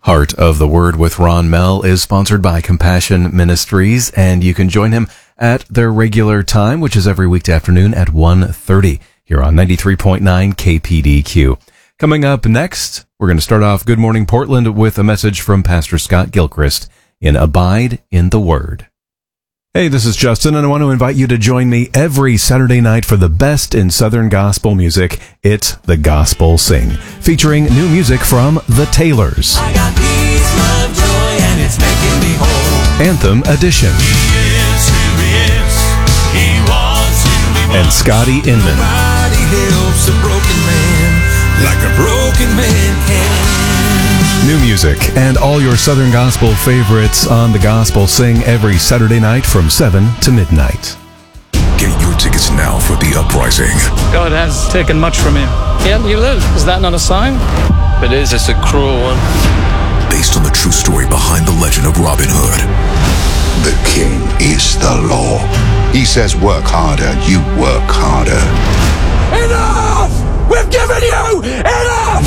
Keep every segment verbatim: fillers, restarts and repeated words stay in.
Heart of the Word with Ron Mell is sponsored by Compassion Ministries, and you can join him at their regular time, which is every weekday afternoon at one thirty here on ninety-three point nine K P D Q. Coming up next, we're going to start off Good Morning Portland with a message from Pastor Scott Gilchrist in Abide in the Word. Hey, this is Justin, and I want to invite you to join me every Saturday night for the best in Southern gospel music. It's The Gospel Sing, featuring new music from The Taylors. I got peace, love, joy, and it's making me whole. Anthem Edition. He is who he is. He was who he was. And Scotty Inman. Nobody helps a broken man like a broken man can. New music and all your Southern gospel favorites on The Gospel Sing every Saturday night from seven to midnight. Get your tickets now for The Uprising. God has taken much from you, yet you live. Is that not a sign? It is. It's a cruel one. Based on the true story behind the legend of Robin Hood. The king is the law. He says work harder, you work harder. Enough! We've given you enough!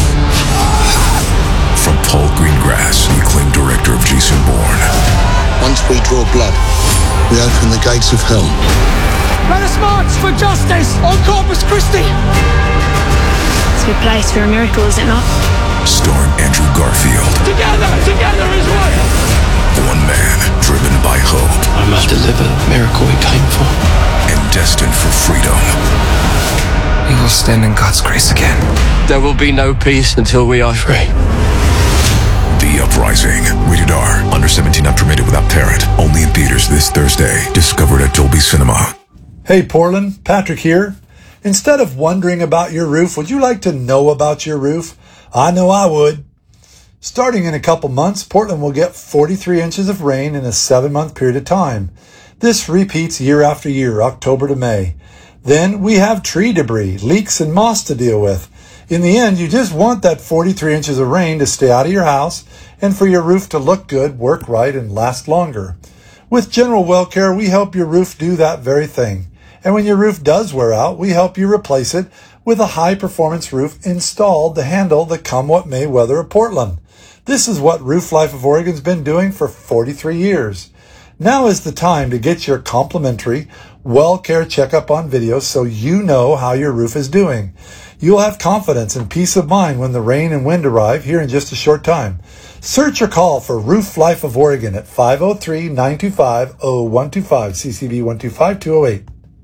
From Paul Greengrass, the acclaimed director of Jason Bourne. Once we draw blood, we open the gates of hell. Let us march for justice on Corpus Christi! It's a good place for a miracle, is it not? Starring Andrew Garfield. Together, together is one! One man driven by hope. I must deliver the miracle we came for. And destined for freedom. We will stand in God's grace again. There will be no peace until we are free. The Uprising. Rated R. Under seventeen, not permitted without parent. Only in theaters this Thursday. Discovered at Dolby Cinema. Hey Portland, Patrick here. Instead of wondering about your roof, would you like to know about your roof? I know I would. Starting in a couple months, Portland will get forty-three inches of rain in a seven-month period of time. This repeats year after year, October to May. Then we have tree debris, leaks, and moss to deal with. In the end, you just want that forty-three inches of rain to stay out of your house and for your roof to look good, work right, and last longer. With General Well Care, we help your roof do that very thing. And when your roof does wear out, we help you replace it with a high-performance roof installed to handle the come-what-may weather of Portland. This is what Roof Life of Oregon's been doing for forty-three years. Now is the time to get your complimentary Well Care checkup on video so you know how your roof is doing. You'll have confidence and peace of mind when the rain and wind arrive here in just a short time. Search or call for Roof Life of Oregon at five oh three, nine two five, oh one two five, C C V one two five, two oh eight.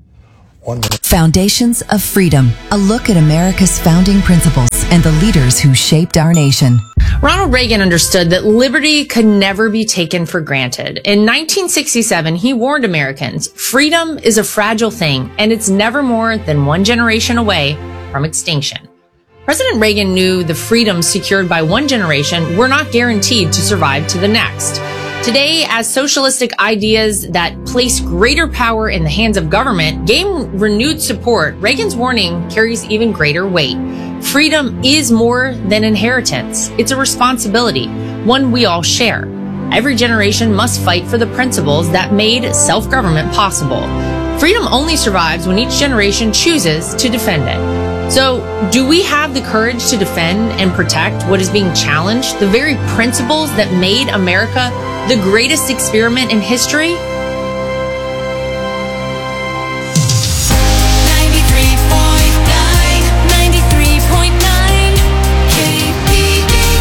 One minute. Foundations of Freedom, a look at America's founding principles and the leaders who shaped our nation. Ronald Reagan understood that liberty could never be taken for granted. In nineteen sixty-seven, he warned Americans, freedom is a fragile thing, and it's never more than one generation away from extinction. President Reagan knew the freedoms secured by one generation were not guaranteed to survive to the next. Today, as socialistic ideas that place greater power in the hands of government gain renewed support, Reagan's warning carries even greater weight. Freedom is more than inheritance. It's a responsibility, one we all share. Every generation must fight for the principles that made self-government possible. Freedom only survives when each generation chooses to defend it. So, do we have the courage to defend and protect what is being challenged, the very principles that made America the greatest experiment in history? ninety-three point nine, ninety-three point nine K P D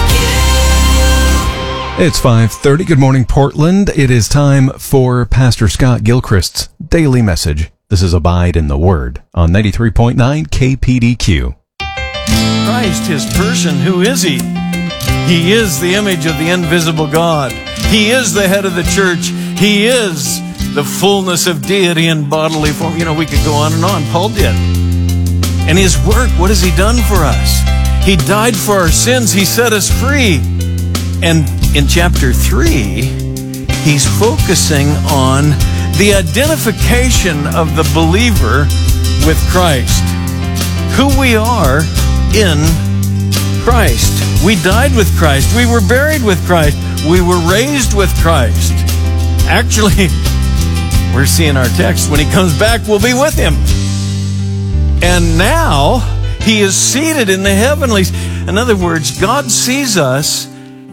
Q. It's five thirty. Good morning, Portland. It is time for Pastor Scott Gilchrist's daily message. This is Abide in the Word on ninety-three point nine K P D Q. Christ, his person, who is he? He is the image of the invisible God. He is the head of the church. He is the fullness of deity in bodily form. You know, we could go on and on. Paul did. And his work, what has he done for us? He died for our sins. He set us free. And in chapter three, he's focusing on the identification of the believer with Christ. Who we are in Christ. We died with Christ. We were buried with Christ. We were raised with Christ. Actually, we're seeing our text. When he comes back, we'll be with him. And now, he is seated in the heavenlies. In other words, God sees us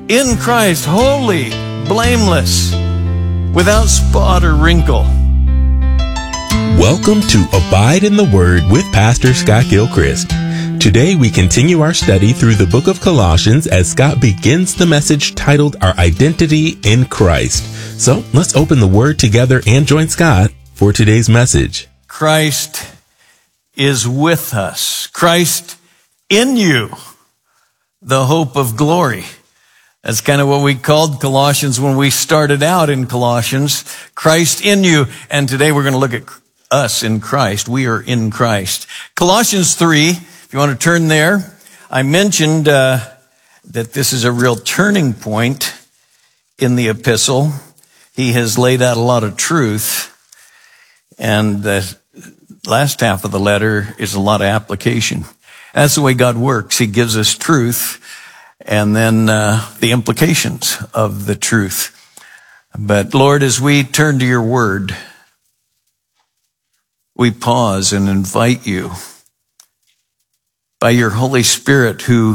in Christ, holy, blameless, without spot or wrinkle. Welcome to Abide in the Word with Pastor Scott Gilchrist. Today we continue our study through the book of Colossians as Scott begins the message titled Our Identity in Christ. So let's open the Word together and join Scott for today's message. Christ is with us. Christ in you, the hope of glory. That's kind of what we called Colossians when we started out in Colossians. Christ in you. And today we're going to look at us in Christ. We are in Christ. Colossians three, if you want to turn there, I mentioned uh, that this is a real turning point in the epistle. He has laid out a lot of truth, and the last half of the letter is a lot of application. That's the way God works. He gives us truth and then uh, the implications of the truth. But Lord, as we turn to your word, we pause and invite you by your Holy Spirit, who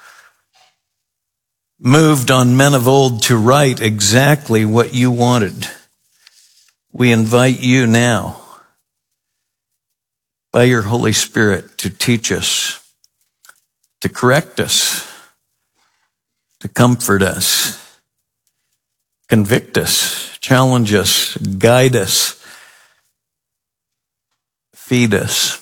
moved on men of old to write exactly what you wanted. We invite you now by your Holy Spirit to teach us, to correct us, to comfort us, convict us, challenge us, guide us, feed us.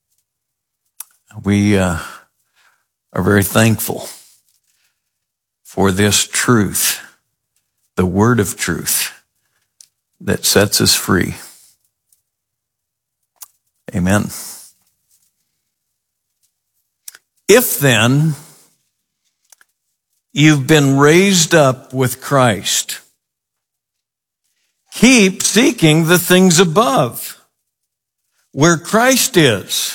We uh, are very thankful for this truth, the word of truth that sets us free. Amen. If then you've been raised up with Christ, keep seeking the things above, where Christ is,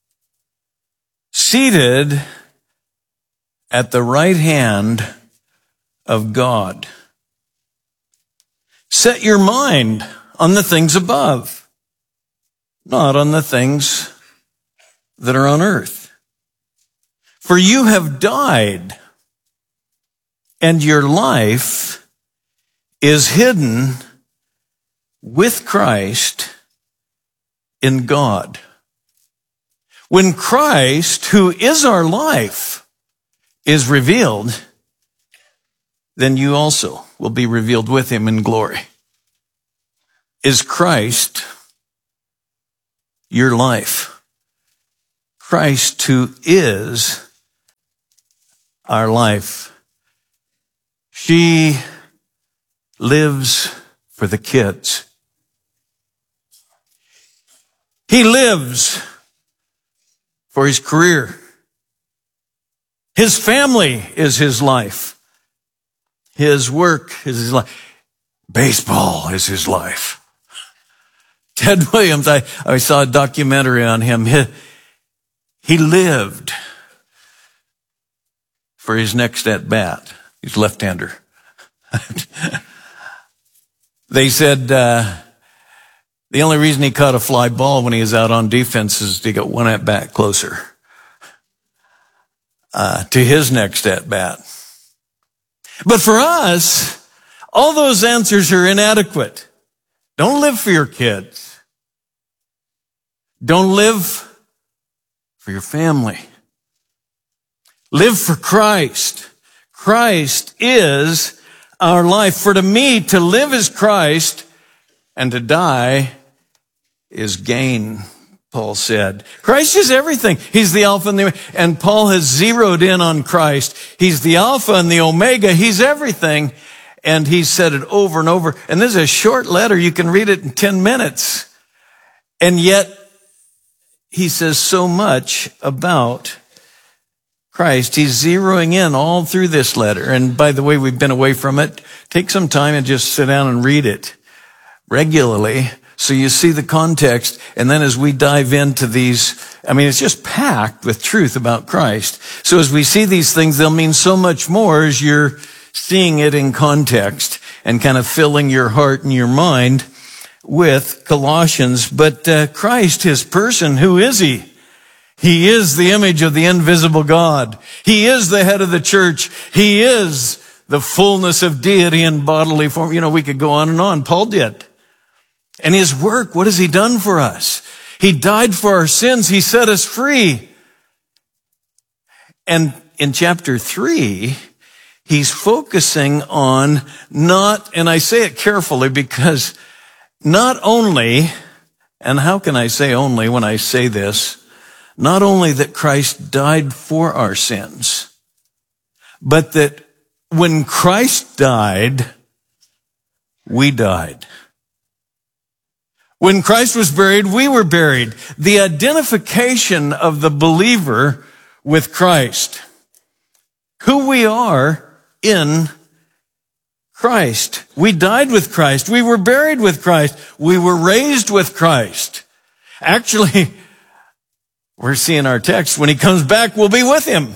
seated at the right hand of God. Set your mind on the things above, not on the things that are on earth. For you have died, and your life is hidden with Christ in God. When Christ, who is our life, is revealed, then you also will be revealed with him in glory. Is Christ your life? Christ, who is our life. She lives for the kids. He lives for his career. His family is his life. His work is his life. Baseball is his life. Ted Williams, I, I saw a documentary on him. He, he lived for his next at bat. He's a left-hander. They said uh, the only reason he caught a fly ball when he was out on defense is to get one at bat closer uh, to his next at bat. But for us, all those answers are inadequate. Don't live for your kids. Don't live for your family. Live for Christ. Christ is our life. For to me, to live is Christ, and to die is gain, Paul said. Christ is everything. He's the Alpha and the Omega. And Paul has zeroed in on Christ. He's the Alpha and the Omega. He's everything. And he said it over and over. And this is a short letter. You can read it in ten minutes. And yet, he says so much about Christ. He's zeroing in all through this letter. And by the way, we've been away from it. Take some time and just sit down and read it regularly so you see the context. And then as we dive into these, I mean, it's just packed with truth about Christ. So as we see these things, they'll mean so much more as you're seeing it in context and kind of filling your heart and your mind with Colossians. But uh, Christ, his person, who is he? He is the image of the invisible God. He is the head of the church. He is the fullness of deity in bodily form. You know, we could go on and on. Paul did. And his work, what has he done for us? He died for our sins. He set us free. And in chapter three, he's focusing on not, and I say it carefully because not only, and how can I say only when I say this, not only that Christ died for our sins, but that when Christ died, we died. When Christ was buried, we were buried. The identification of the believer with Christ. Who we are in Christ. We died with Christ. We were buried with Christ. We were raised with Christ. Actually, we're seeing our text. When he comes back, we'll be with him.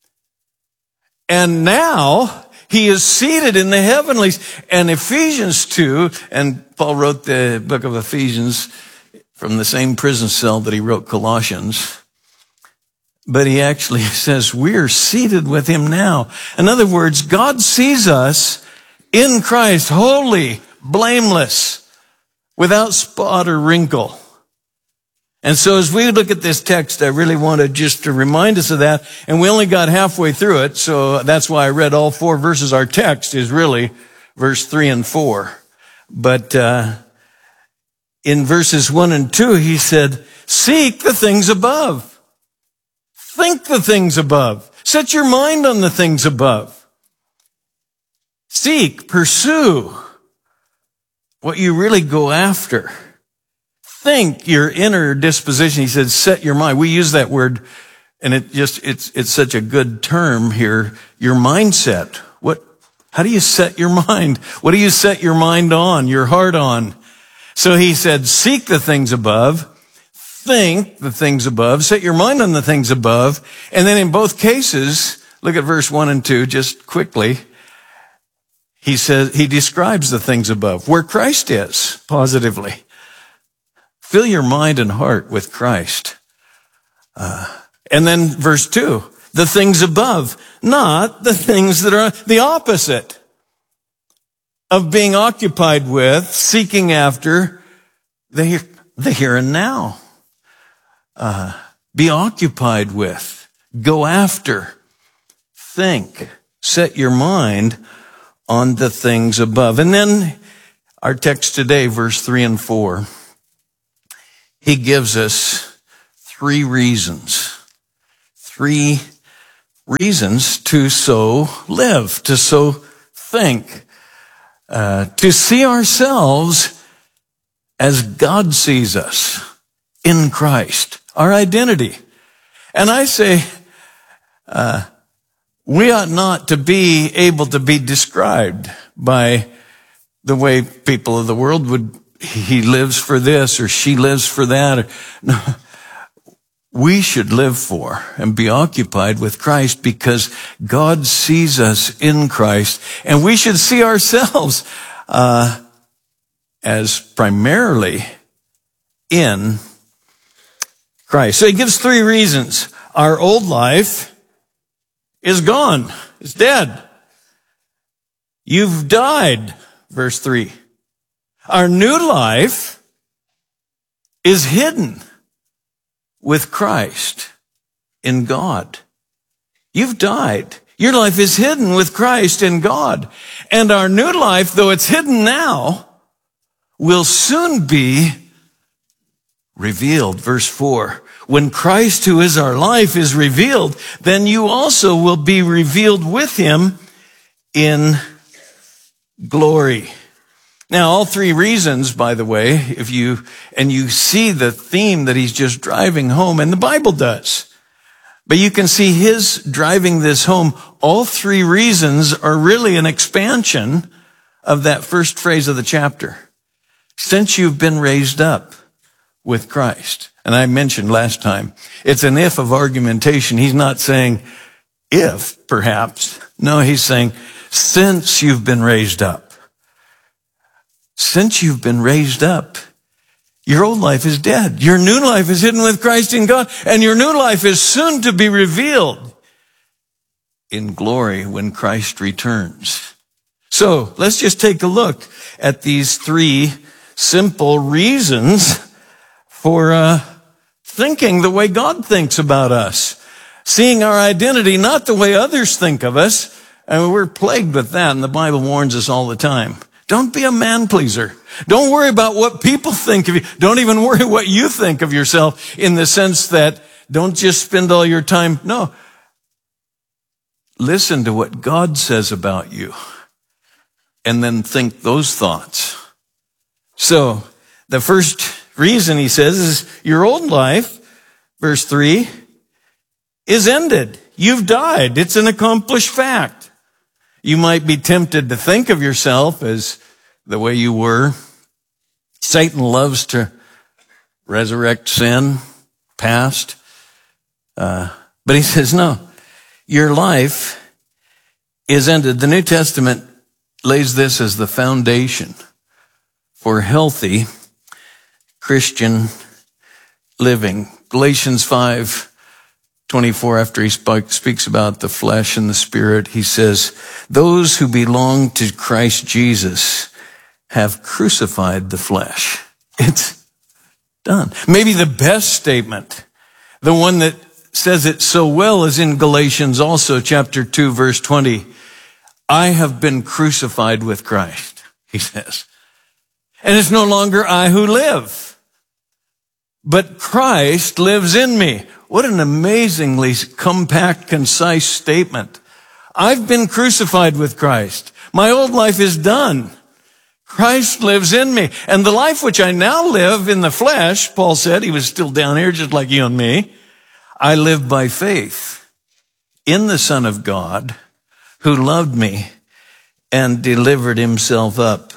And now he is seated in the heavenlies. And Ephesians two, and Paul wrote the book of Ephesians from the same prison cell that he wrote Colossians. But he actually says we're seated with him now. In other words, God sees us in Christ, holy, blameless, without spot or wrinkle. And so as we look at this text, I really wanted just to remind us of that. And we only got halfway through it, so that's why I read all four verses. Our text is really verse three and four. But uh in verses one and two, he said, seek the things above. Think the things above. Set your mind on the things above. Seek, pursue what you really go after. Think your inner disposition. He said, set your mind. We use that word, and it just, it's, it's such a good term here. Your mindset. What, how do you set your mind? What do you set your mind on, your heart on? So he said, seek the things above. Think the things above. Set your mind on the things above. And then in both cases, look at verse one and two, just quickly. He says, he describes the things above, where Christ is, positively. Fill your mind and heart with Christ. Uh, and then verse two, the things above, not the things that are the opposite of being occupied with, seeking after the, the here and now. Uh, be occupied with, go after, think, set your mind on the things above. And then our text today, verse three and four. He gives us three reasons, three reasons to so live, to so think, uh, to see ourselves as God sees us in Christ, our identity. And I say, uh, we ought not to be able to be described by the way people of the world would. He lives for this or she lives for that. No, we should live for and be occupied with Christ because God sees us in Christ, and we should see ourselves uh, as primarily in Christ. So he gives three reasons. Our old life is gone. It's dead. You've died, verse three. Our new life is hidden with Christ in God. You've died. Your life is hidden with Christ in God. And our new life, though it's hidden now, will soon be revealed. Verse four. When Christ, who is our life, is revealed, then you also will be revealed with him in glory. Now, all three reasons, by the way, if you, and you see the theme that he's just driving home, and the Bible does, but you can see his driving this home. All three reasons are really an expansion of that first phrase of the chapter. Since you've been raised up with Christ. And I mentioned last time, it's an if of argumentation. He's not saying if, perhaps. No, he's saying since you've been raised up. Since you've been raised up, your old life is dead. Your new life is hidden with Christ in God, and your new life is soon to be revealed in glory when Christ returns. So let's just take a look at these three simple reasons for uh, thinking the way God thinks about us. Seeing our identity not the way others think of us. I mean, we're plagued with that, and the Bible warns us all the time. Don't be a man pleaser. Don't worry about what people think of you. Don't even worry what you think of yourself, in the sense that don't just spend all your time. No. Listen to what God says about you, and then think those thoughts. So the first reason he says is your old life, verse three, is ended. You've died. It's an accomplished fact. You might be tempted to think of yourself as the way you were. Satan loves to resurrect sin, past. Uh, but he says, no, your life is ended. The New Testament lays this as the foundation for healthy Christian living. Galatians five twenty-four, after he spoke, speaks about the flesh and the spirit, he says, those who belong to Christ Jesus have crucified the flesh. It's done. Maybe the best statement, the one that says it so well, is in Galatians also, chapter two, verse twenty. I have been crucified with Christ, he says. And it's no longer I who live, but Christ lives in me. What an amazingly compact, concise statement. I've been crucified with Christ. My old life is done. Christ lives in me. And the life which I now live in the flesh, Paul said, he was still down here just like you and me, I live by faith in the Son of God who loved me and delivered himself up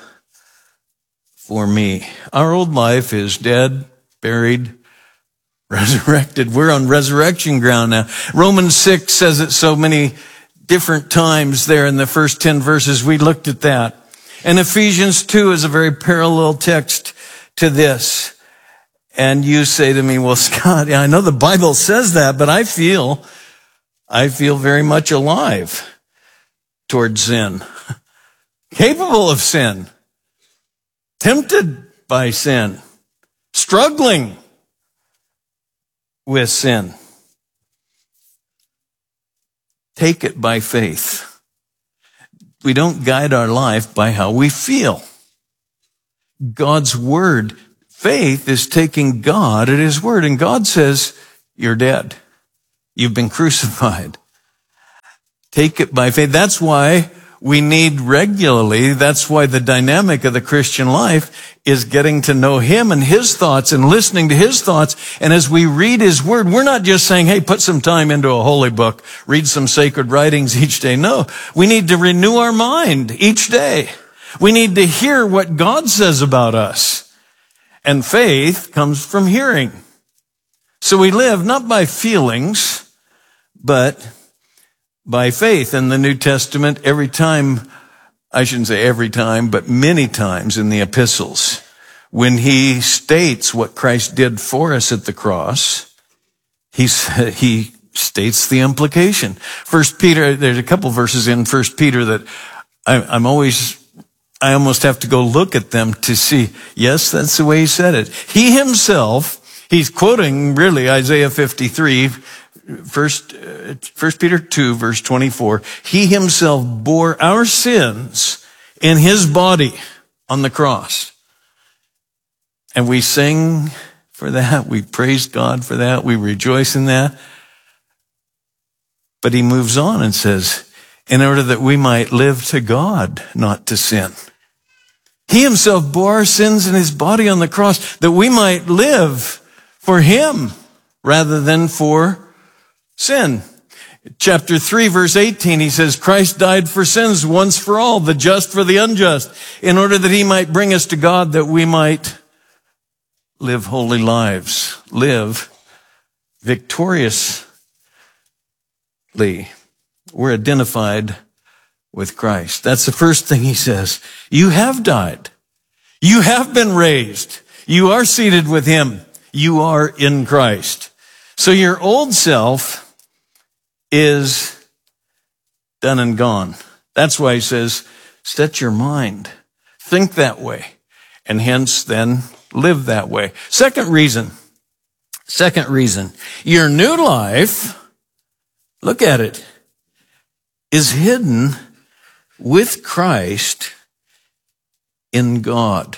for me. Our old life is dead, buried, resurrected. We're on resurrection ground now. Romans six says it so many different times there in the first ten verses. We looked at that. And Ephesians two is a very parallel text to this. And you say to me, well, Scott, I know the Bible says that, but I feel, I feel very much alive towards sin, capable of sin, tempted by sin, struggling with sin. Take it by faith. We don't guide our life by how we feel. God's word, faith is taking God at his word. And God says, you're dead. You've been crucified. Take it by faith. That's why we need regularly, that's why the dynamic of the Christian life is getting to know him and his thoughts and listening to his thoughts. And as we read his word, we're not just saying, hey, put some time into a holy book, read some sacred writings each day. No, we need to renew our mind each day. We need to hear what God says about us. And faith comes from hearing. So we live not by feelings, but by faith. In the New Testament, every time, I shouldn't say every time, but many times in the epistles, when he states what Christ did for us at the cross, he, he states the implication. First Peter, there's a couple verses in First Peter that I, I'm always, I almost have to go look at them to see, yes, that's the way he said it. He himself, he's quoting really Isaiah fifty-three, First, uh, First Peter two, verse twenty-four. He himself bore our sins in his body on the cross. And we sing for that. We praise God for that. We rejoice in that. But he moves on and says, in order that we might live to God, not to sin. He himself bore our sins in his body on the cross, that we might live for him rather than for sin. Chapter three, verse eighteen, he says, Christ died for sins once for all, the just for the unjust, in order that he might bring us to God, that we might live holy lives, live victoriously. We're identified with Christ. That's the first thing he says. You have died. You have been raised. You are seated with him. You are in Christ. So your old self is done and gone. That's why he says, Set your mind. Think that way. And hence then live that way. Second reason. Second reason. Your new life, look at it, is hidden with Christ in God.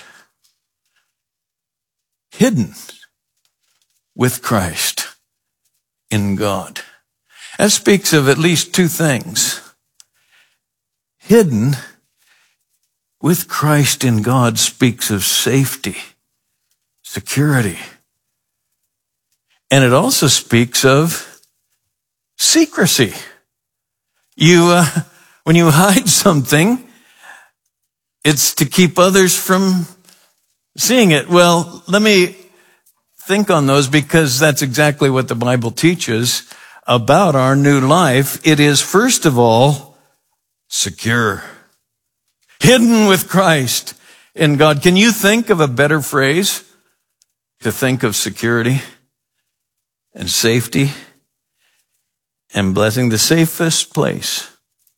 Hidden with Christ in God. That speaks of at least two things. Hidden with Christ in God speaks of safety, security. And it also speaks of secrecy. You, uh, when you hide something, it's to keep others from seeing it. Well, let me think on those, because that's exactly what the Bible teaches about our new life. It is, first of all, secure. Hidden with Christ in God. Can you think of a better phrase to think of security and safety and blessing? The safest place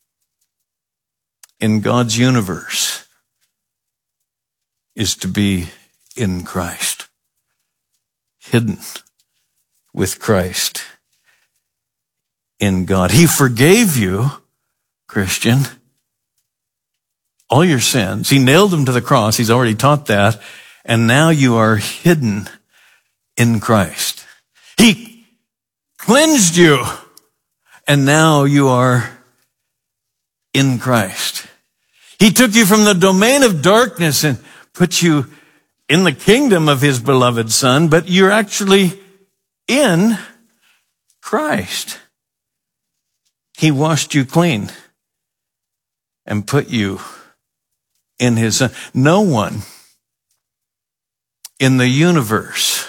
in God's universe is to be in Christ. Hidden with Christ in God. He forgave you, Christian, all your sins. He nailed them to the cross. He's already taught that. And now you are hidden in Christ. He cleansed you. And now you are in Christ. He took you from the domain of darkness and put you in the kingdom of his beloved Son, but you're actually in Christ. He washed you clean and put you in his Son. No one in the universe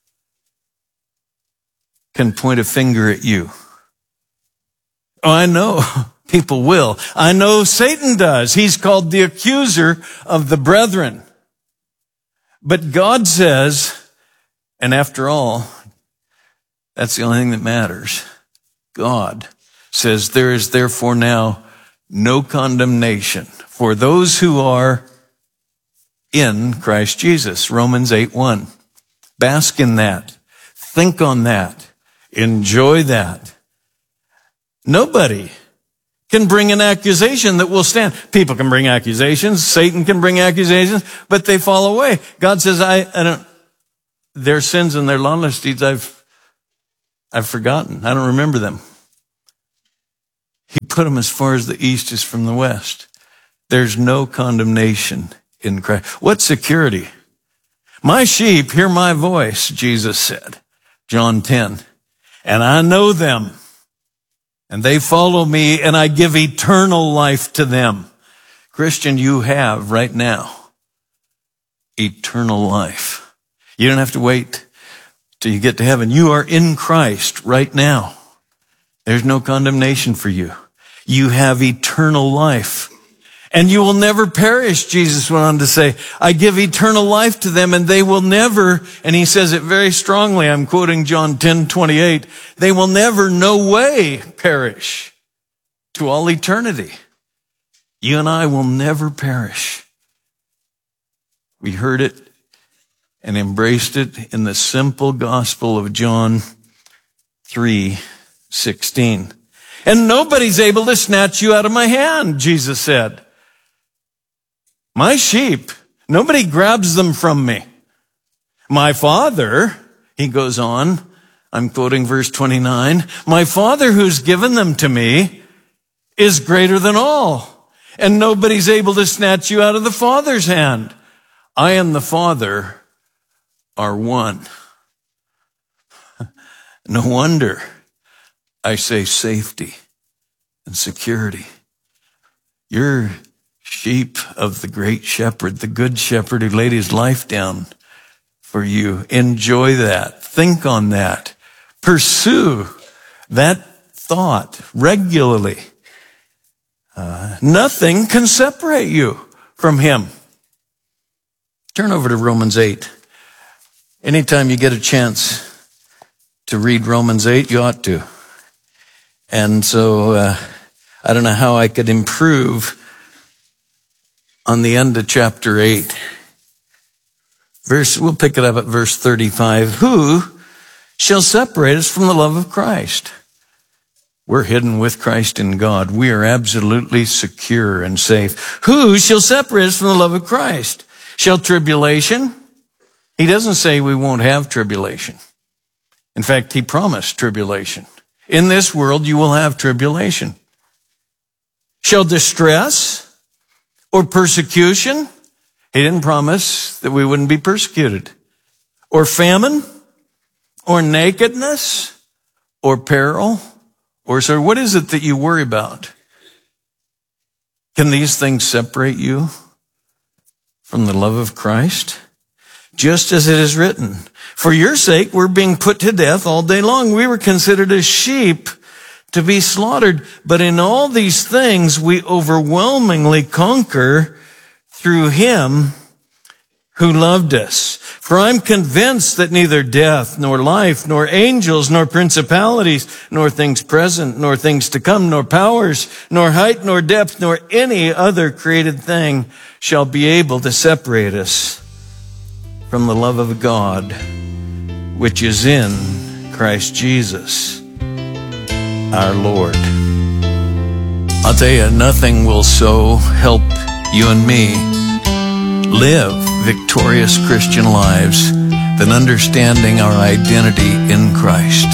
can point a finger at you. Oh, I know people will. I know Satan does. He's called the accuser of the brethren. But God says, and after all, that's the only thing that matters. God says, there is therefore now no condemnation for those who are in Christ Jesus. Romans eight one. Bask in that. Think on that. Enjoy that. Nobody can bring an accusation that will stand. People can bring accusations. Satan can bring accusations, but they fall away. God says, I, I don't, their sins and their lawless deeds, I've, I've forgotten. I don't remember them. He put them as far as the east is from the west. There's no condemnation in Christ. What security? My sheep hear my voice, Jesus said, John ten, and I know them. And they follow me, and I give eternal life to them. Christian, you have right now eternal life. You don't have to wait till you get to heaven. You are in Christ right now. There's no condemnation for you. You have eternal life. And you will never perish, Jesus went on to say. I give eternal life to them, and they will never, and he says it very strongly, I'm quoting John ten twenty-eight, they will never, no way, perish to all eternity. You and I will never perish. We heard it and embraced it in the simple gospel of John three sixteen. And nobody's able to snatch you out of my hand, Jesus said. My sheep, nobody grabs them from me. My Father, he goes on, I'm quoting verse twenty-nine, my Father who's given them to me is greater than all, and nobody's able to snatch you out of the Father's hand. I and the Father are one. No wonder I say safety and security. You're sheep of the great shepherd, the good shepherd who laid his life down for you. Enjoy that. Think on that. Pursue that thought regularly. Uh, nothing can separate you from him. Turn over to Romans eight. Anytime you get a chance to read Romans eight, you ought to. And so uh, I don't know how I could improve on the end of chapter eight. Verse, we'll pick it up at verse thirty-five. Who shall separate us from the love of Christ? We're hidden with Christ in God. We are absolutely secure and safe. Who shall separate us from the love of Christ? Shall tribulation? He doesn't say we won't have tribulation. In fact, he promised tribulation. In this world, you will have tribulation. Shall distress or persecution? He didn't promise that we wouldn't be persecuted. Or famine? Or nakedness? Or peril? Or, sir, what is it that you worry about? Can these things separate you from the love of Christ? Just as it is written, for your sake we're being put to death all day long. We were considered as sheep to be slaughtered. But in all these things we overwhelmingly conquer through him who loved us. For I'm convinced that neither death, nor life, nor angels, nor principalities, nor things present, nor things to come, nor powers, nor height, nor depth, nor any other created thing shall be able to separate us from the love of God, which is in Christ Jesus, our Lord. I'll tell you, nothing will so help you and me live victorious Christian lives than understanding our identity in Christ.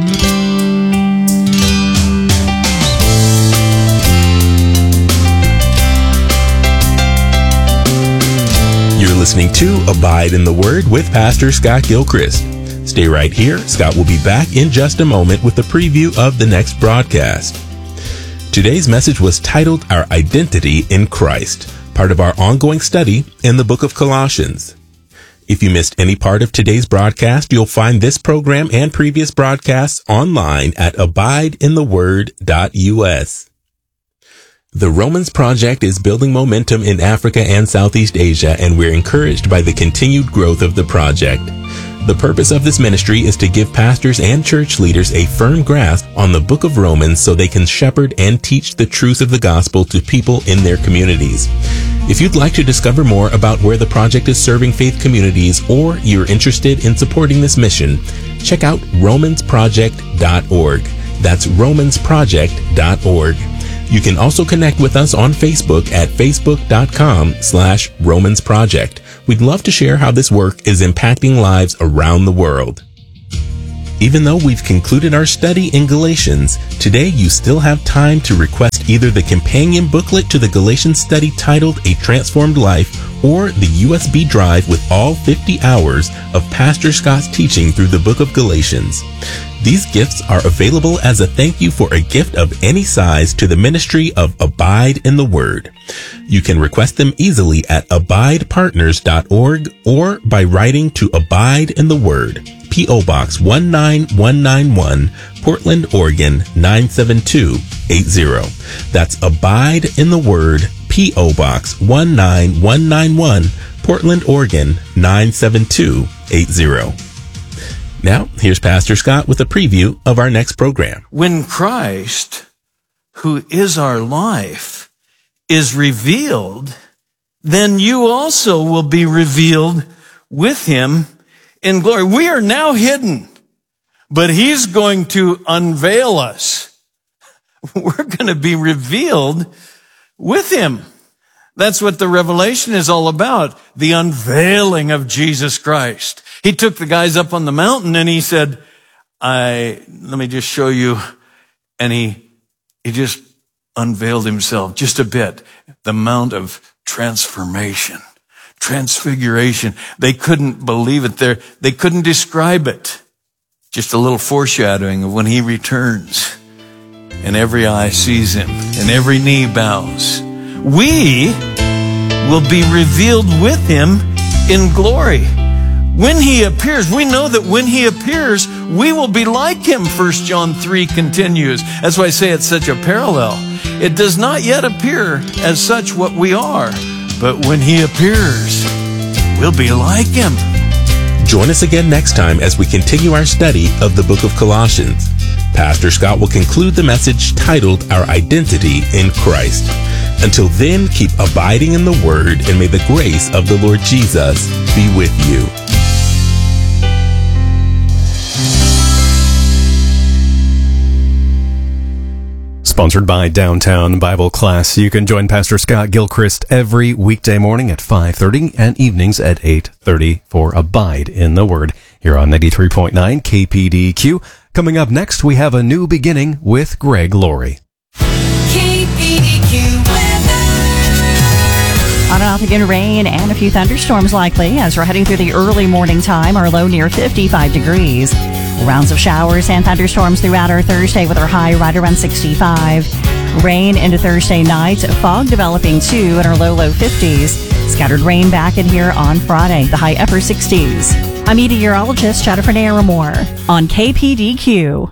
You're listening to Abide in the Word with Pastor Scott Gilchrist. Stay right here. Scott will be back in just a moment with a preview of the next broadcast. Today's message was titled Our Identity in Christ, part of our ongoing study in the book of Colossians. If you missed any part of today's broadcast, you'll find this program and previous broadcasts online at abide in the word dot u s. The Romans Project is building momentum in Africa and Southeast Asia, and we're encouraged by the continued growth of the project. The purpose of this ministry is to give pastors and church leaders a firm grasp on the book of Romans so they can shepherd and teach the truth of the gospel to people in their communities. If you'd like to discover more about where the project is serving faith communities, or you're interested in supporting this mission, check out romans project dot org. That's romans project dot org. You can also connect with us on Facebook at facebook.com slash Romans Project. We'd love to share how this work is impacting lives around the world. Even though we've concluded our study in Galatians, today you still have time to request either the companion booklet to the Galatians study titled A Transformed Life, or the U S B drive with all fifty hours of Pastor Scott's teaching through the book of Galatians. These gifts are available as a thank you for a gift of any size to the ministry of Abide in the Word. You can request them easily at abide partners dot org or by writing to Abide in the Word, P O Box one nine one nine one, Portland, Oregon nine seven two eight zero. That's Abide in the Word, P O Box one nine one nine one, Portland, Oregon nine seven two eight zero. Now, here's Pastor Scott with a preview of our next program. When Christ, who is our life, is revealed, then you also will be revealed with him in glory. We are now hidden, but he's going to unveil us. We're going to be revealed with him. That's what the revelation is all about, the unveiling of Jesus Christ. He took the guys up on the mountain and he said, I, let me just show you. And he, he just unveiled himself just a bit. The Mount of Transformation, Transfiguration. They couldn't believe it there. They couldn't describe it. Just a little foreshadowing of when he returns and every eye sees him and every knee bows. We will be revealed with him in glory. When he appears, we know that when he appears, we will be like him, First John three continues. That's why I say it's such a parallel. It does not yet appear as such what we are, but when he appears, we'll be like him. Join us again next time as we continue our study of the book of Colossians. Pastor Scott will conclude the message titled Our Identity in Christ. Until then, keep abiding in the Word, and may the grace of the Lord Jesus be with you. Sponsored by Downtown Bible Class. You can join Pastor Scott Gilchrist every weekday morning at five thirty and evenings at eight thirty for Abide in the Word here on ninety-three point nine K P D Q. Coming up next, we have a new beginning with Greg Laurie. K P D Q weather. On and off again, rain and a few thunderstorms likely as we're heading through the early morning time. Our low near fifty-five degrees. Rounds of showers and thunderstorms throughout our Thursday with our high right around sixty-five. Rain into Thursday night. Fog developing too in our low, low fifties. Scattered rain back in here on Friday, the high upper sixties. I'm meteorologist Jennifer Naramore on K P D Q.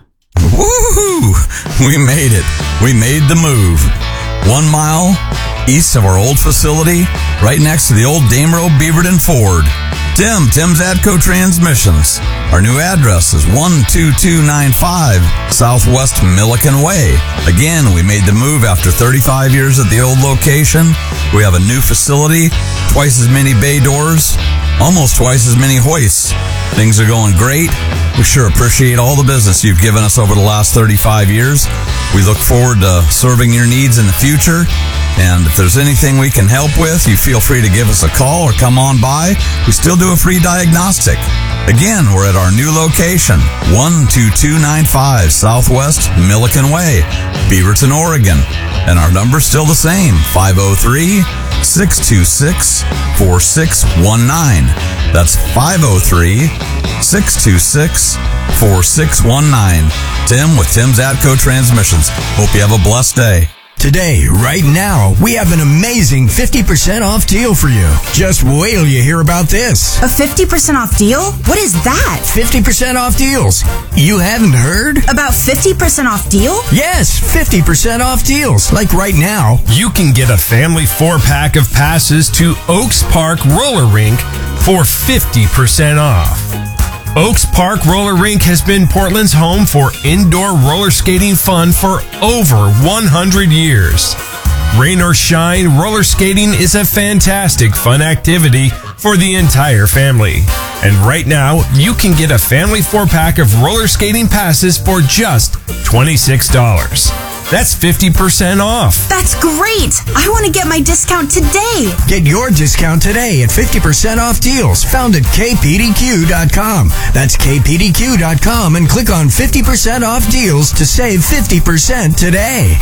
Woohoo! We made it. We made the move. One mile east of our old facility, right next to the old Damerow Beaverton Ford. Tim, Tim's Atco Transmissions. Our new address is one two two nine five Southwest Milliken Way. Again, we made the move after thirty-five years at the old location. We have a new facility, twice as many bay doors, almost twice as many hoists. Things are going great. We sure appreciate all the business you've given us over the last thirty-five years. We look forward to serving your needs in the future. And if there's anything we can help with, you feel free to give us a call or come on by. We still do a free diagnostic. Again, we're at our new location, one two two nine five Southwest Milliken Way, Beaverton, Oregon. And our number's still the same, five oh three, six two six, four six one nine. That's five oh three, six two six, four six one nine. Tim with Tim's Atco Transmissions. Hope you have a blessed day. Today, right now, we have an amazing fifty percent off deal for you. Just wait till you hear about this. A fifty percent off deal? What is that? fifty percent off deals. You haven't heard? About fifty percent off deal? Yes, fifty percent off deals. Like right now, you can get a family four-pack of passes to Oaks Park Roller Rink for fifty percent off. Oaks Park Roller Rink has been Portland's home for indoor roller skating fun for over one hundred years. Rain or shine, roller skating is a fantastic fun activity for the entire family. And right now, you can get a family four-pack of roller skating passes for just twenty-six dollars. That's fifty percent off. That's great! I want to get my discount today. Get your discount today at fifty percent off deals found at K P D Q dot com. That's K P D Q dot com and click on fifty percent off deals to save fifty percent today.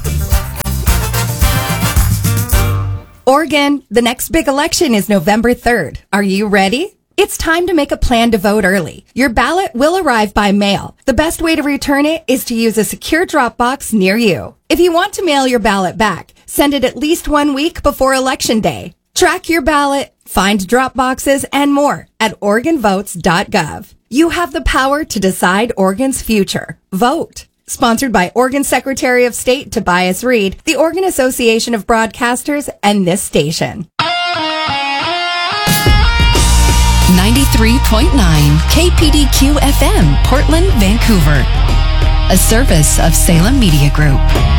Oregon, the next big election is November third. Are you ready? It's time to make a plan to vote early. Your ballot will arrive by mail. The best way to return it is to use a secure drop box near you. If you want to mail your ballot back, send it at least one week before Election Day. Track your ballot, find drop boxes, and more at Oregon Votes dot gov. You have the power to decide Oregon's future. Vote. Sponsored by Oregon Secretary of State Tobias Reed, the Oregon Association of Broadcasters, and this station. ninety-three point nine K P D Q F M, Portland, Vancouver. A service of Salem Media Group.